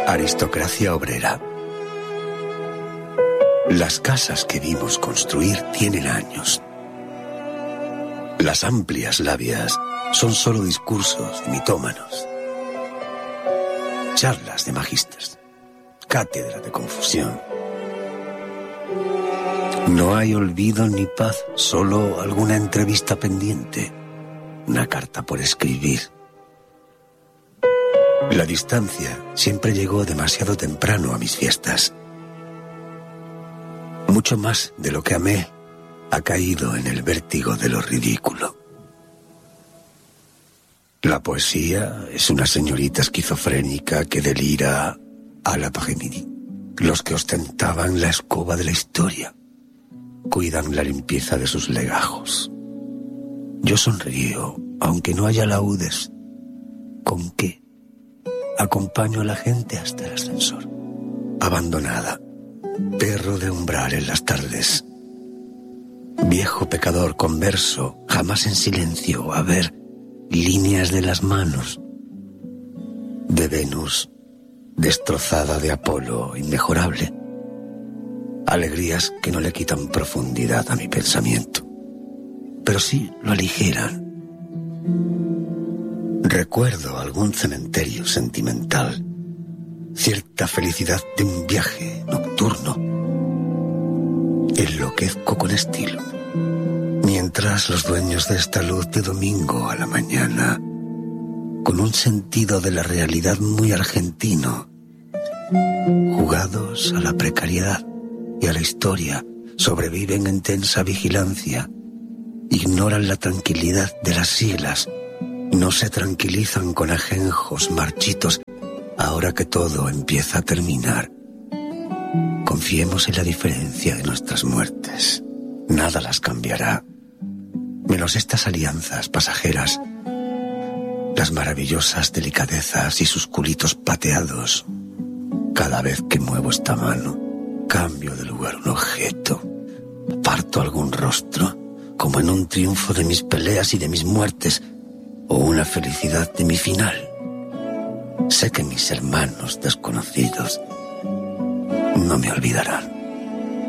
Aristocracia obrera. Las casas que vimos construir tienen años. Las amplias labias son solo discursos de mitómanos. Charlas de magísteres. Cátedra de confusión. No hay olvido ni paz, solo alguna entrevista pendiente. Una carta por escribir. La distancia siempre llegó demasiado temprano a mis fiestas. Mucho más de lo que amé ha caído en el vértigo de lo ridículo. La poesía es una señorita esquizofrénica que delira a la Parmidi. Los que ostentaban la escoba de la historia cuidan la limpieza de sus legajos. Yo sonrío, aunque no haya laudes. ¿Con qué? Acompaño a la gente hasta el ascensor. Abandonada. Perro de umbral en las tardes. Viejo pecador converso, jamás en silencio, a ver líneas de las manos. De Venus, destrozada de Apolo, inmejorable. Alegrías que no le quitan profundidad a mi pensamiento, pero sí lo aligeran. Recuerdo algún cementerio sentimental, cierta felicidad de un viaje nocturno. Enloquezco con estilo, mientras los dueños de esta luz de domingo a la mañana, con un sentido de la realidad muy argentino, jugados a la precariedad y a la historia, sobreviven en tensa vigilancia, ignoran la tranquilidad de las siglas, no se tranquilizan con ajenjos marchitos, ahora que todo empieza a terminar. Confiemos en la diferencia de nuestras muertes. Nada las cambiará, menos estas alianzas pasajeras, las maravillosas delicadezas y sus culitos pateados. Cada vez que muevo esta mano, cambio de lugar un objeto, aparto algún rostro, como en un triunfo de mis peleas y de mis muertes, o una felicidad de mi final. Sé que mis hermanos desconocidos no me olvidarán.